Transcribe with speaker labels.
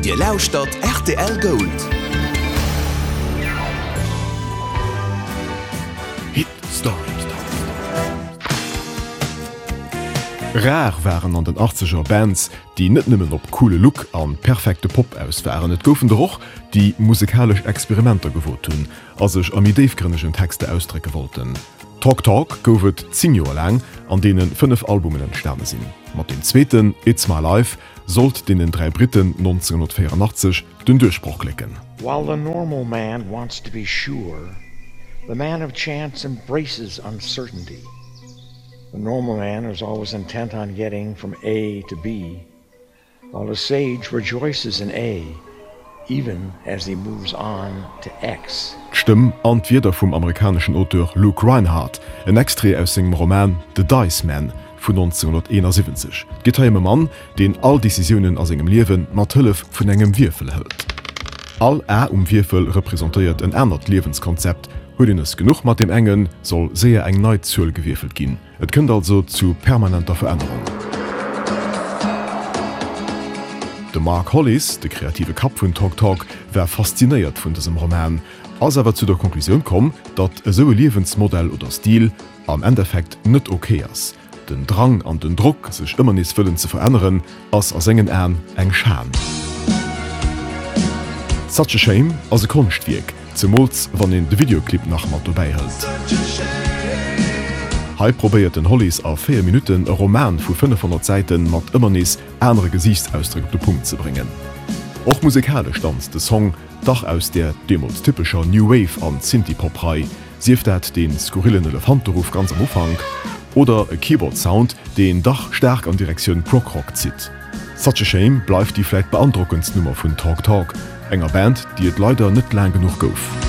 Speaker 1: Dir lauscht dat RTL Gold.
Speaker 2: Hit Story. Rar waren an den 80er Bands, die net nimmen op coole Look an perfekte Pop auswaren. Et goufen doch, die musikalisch Experimenter gewot hun, as sech am ideefgrünneschen Texte ausdrecke wollten. Talk Talk goufet 10 Joer lang, an denen 5 Albumen entsterne sinn. Mat dem zweiten It's My Life sollt den 3 Briten 1984 den Durchbruch klicken.
Speaker 3: While the normal man wants to be sure, the man of chance embraces uncertainty. The normal man is always intent on getting from A to B, while the sage rejoices in A, even as he moves on to X.
Speaker 2: Stimm antwieder vum amerikanischen Autor Luke Reinhardt, en Extré aus segem Roman The Dice Man vun 1971. Getheime Mann, den all Decisionen aus engem Liewen mat Hëllef vun engem Wiefel hält. All Würfel repräsentiert en ändert Lebenskonzept, huet es genug mat dem Engen soll sehr eng neid zuuel gewiefelt ginn. Et kënnt also zu permanenter Veränderung. De Mark Hollis, de kreative Kap vun Talk Talk, wär fasziniert vun diesem Roman, as awer zu der Konklusion kom, dat e so Lebensmodell oder Stil am Endeffekt net okay ass. Den Drang an den Druck, sech immer nis füllen zu verändern, ass engen eng Scham. Such a Shame as e Kunstwerk, zum Mols, wann en de Videoclip nach mat beihält. Hei probiert den Hollis a 4 Minuten e Roman vu 500 Seiten mat immer nis enere Gesichtsausdruck de Punkt zu bringen. Och musikalisch stand de Song Dach aus der demos typischer New Wave an Synthie-Pop-Rei, sieft dat den skurrilen Elefanterruf ganz am Umfang, oder e Keyboard-Sound, den Dach stark an Direktion Prog-Rock zieht. Such a Shame bleif die vielleicht beeindruckendste Nummer vun Talk Talk, enger Band, die et leider net lang genug gouf.